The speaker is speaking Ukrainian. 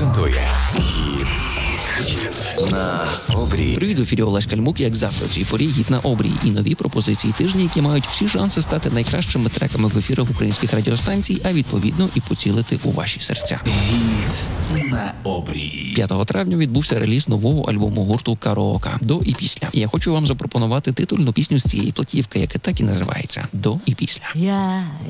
презентує «Гіт на обрії». Привіт, в ефірі Олесь Кальмук, як завжди, у цій порі «Гіт на обрії» і нові пропозиції тижня, які мають всі шанси стати найкращими треками в ефірах українських радіостанцій, а відповідно і поцілити у ваші серця. «Гіт на обрії». 5 травня відбувся реліз нового альбому гурту «Караока» «До і після». І я хочу вам запропонувати титульну пісню з цієї платівки, яка так і називається «До і після». Я